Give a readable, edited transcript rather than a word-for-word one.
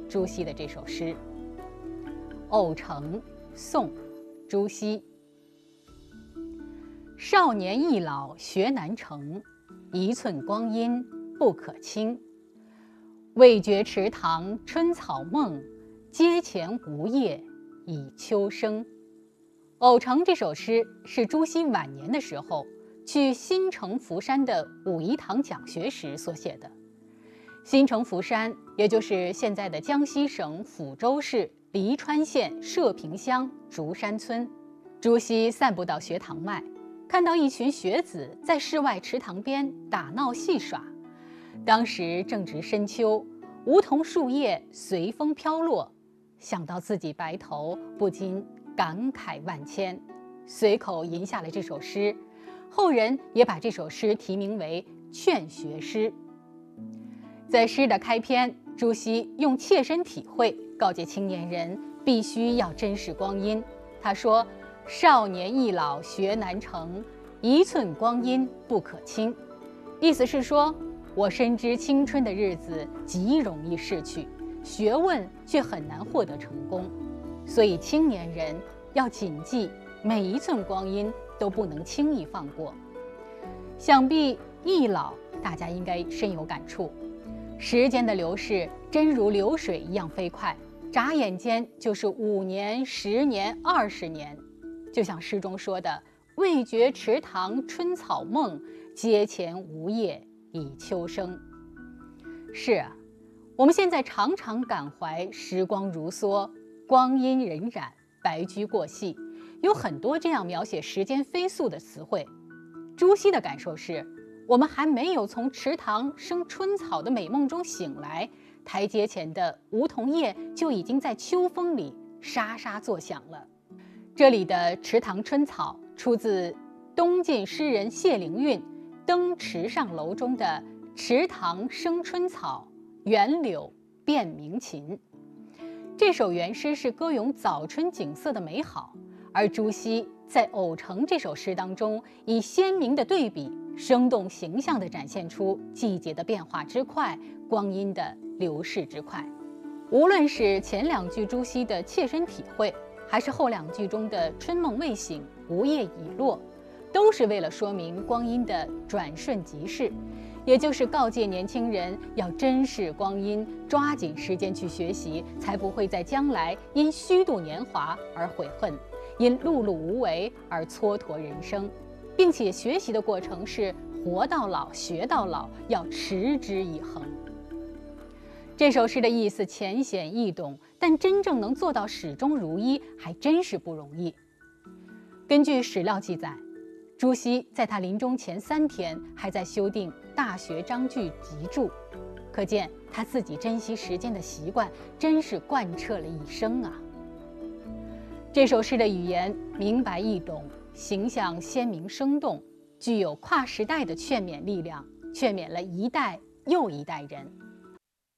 朱熹的这首诗。偶成，宋，朱熹。少年易老学难成，一寸光阴不可轻。未觉池塘春草梦，阶前梧叶已秋声。偶成这首诗是朱熹晚年的时候去新城福山的武夷堂讲学时所写的。新城福山也就是现在的江西省抚州市黎川县社平乡竹山村。朱熹散步到学堂外，看到一群学子在室外池塘边打闹戏耍。当时正值深秋，梧桐树叶随风飘落，想到自己白头，不禁感慨万千，随口吟下了这首诗。后人也把这首诗题名为《劝学诗》。在诗的开篇，朱熹用切身体会告诫青年人必须要珍视光阴。他说：“少年易老学难成，一寸光阴不可轻。”意思是说，我深知青春的日子极容易逝去，学问却很难获得成功，所以青年人要谨记，每一寸光阴都不能轻易放过。想必易老大家应该深有感触，时间的流逝真如流水一样飞快，眨眼间就是5年、10年、20年。就像诗中说的：“未觉池塘春草梦，阶前梧叶已秋声。”是啊，我们现在常常感怀时光如梭，光阴荏苒，白驹过隙，有很多这样描写时间飞速的词汇。朱熹的感受是，我们还没有从池塘生春草的美梦中醒来，台阶前的梧桐叶就已经在秋风里沙沙作响了。这里的池塘春草出自东晋诗人谢灵运《登池上楼》中的“池塘生春草，园柳变鸣禽”。这首原诗是歌咏早春景色的美好，而朱熹在《偶成》这首诗当中，以鲜明的对比，生动形象地展现出季节的变化之快，光阴的流逝之快。无论是前2句朱熹的切身体会，还是后2句中的春梦未醒，梧叶已落，都是为了说明光阴的转瞬即逝，也就是告诫年轻人要珍视光阴，抓紧时间去学习，才不会在将来因虚度年华而悔恨，因碌碌无为而蹉跎人生，并且学习的过程是活到老学到老，要持之以恒。这首诗的意思浅显易懂，但真正能做到始终如一，还真是不容易。根据史料记载，朱熹在他临终前3天还在修订《大学章句集注》，可见他自己珍惜时间的习惯真是贯彻了一生啊。这首诗的语言明白易懂，形象鲜明生动，具有跨时代的劝勉力量，劝勉了一代又一代人。